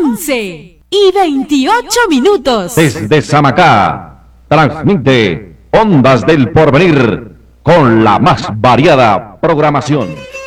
11:28. Desde Samacá, transmite Ondas del Porvenir con la más variada programación.